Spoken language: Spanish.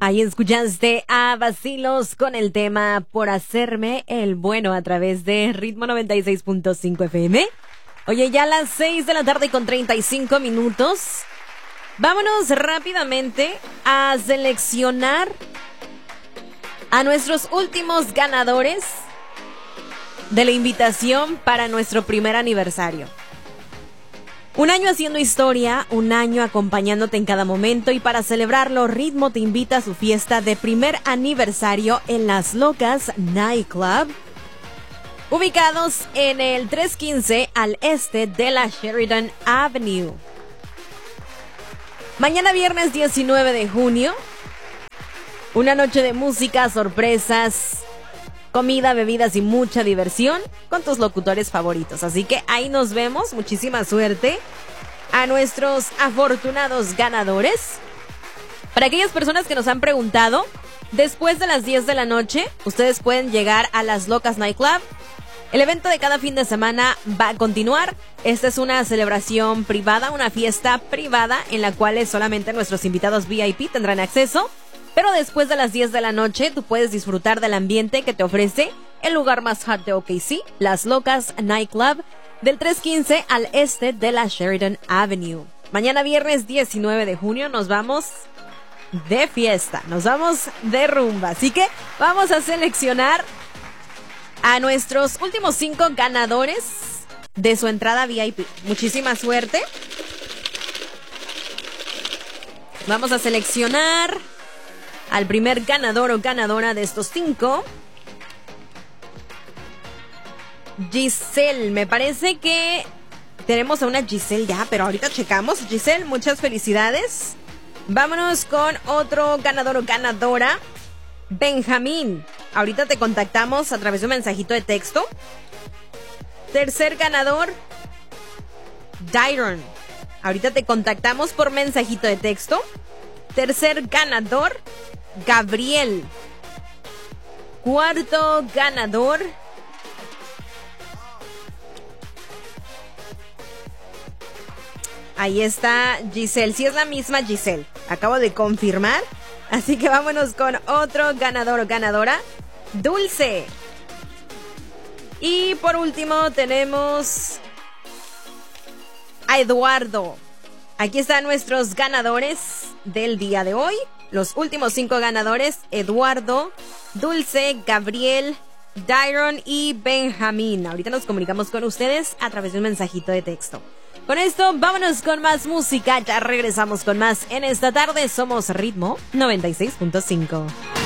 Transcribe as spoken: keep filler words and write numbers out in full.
Ahí escuchaste a Vacilos con el tema Por Hacerme el Bueno a través de Ritmo noventa y seis punto cinco F M. Oye, ya a las seis de la tarde con treinta y cinco minutos. Vámonos rápidamente a seleccionar a nuestros últimos ganadores de la invitación para nuestro primer aniversario. Un año haciendo historia, un año acompañándote en cada momento, y para celebrarlo, Ritmo te invita a su fiesta de primer aniversario en Las Locas Nightclub, ubicados en el trescientos quince al este de la Sheridan Avenue. Mañana viernes diecinueve de junio, una noche de música, sorpresas, comida, bebidas y mucha diversión con tus locutores favoritos. Así que ahí nos vemos. Muchísima suerte a nuestros afortunados ganadores. Para aquellas personas que nos han preguntado, después de las diez de la noche, ustedes pueden llegar a Las Locas Nightclub. El evento de cada fin de semana va a continuar. Esta es una celebración privada, una fiesta privada en la cual solamente nuestros invitados V I P tendrán acceso. Pero después de las diez de la noche, tú puedes disfrutar del ambiente que te ofrece el lugar más hot de O K C, Las Locas Nightclub, del trescientos quince al este de la Sheridan Avenue. Mañana viernes diecinueve de junio nos vamos de fiesta, nos vamos de rumba. Así que vamos a seleccionar a nuestros últimos cinco ganadores de su entrada V I P. Muchísima suerte. Vamos a seleccionar al primer ganador o ganadora de estos cinco. Giselle, me parece que tenemos a una Giselle ya, pero ahorita checamos. Giselle, muchas felicidades. Vámonos con otro ganador o ganadora. Benjamín, ahorita te contactamos a través de un mensajito de texto. Tercer ganador, Dyron, ahorita te contactamos por mensajito de texto. Tercer ganador, Gabriel. Cuarto ganador, ahí está Giselle. Sí, es la misma Giselle, acabo de confirmar. Así que vámonos con otro ganador o ganadora, Dulce. Y por último tenemos a Eduardo. Aquí están nuestros ganadores del día de hoy. Los últimos cinco ganadores: Eduardo, Dulce, Gabriel, Dyron y Benjamín. Ahorita nos comunicamos con ustedes a través de un mensajito de texto. Con esto, vámonos con más música. Ya regresamos con más en esta tarde. Somos Ritmo noventa y seis punto cinco.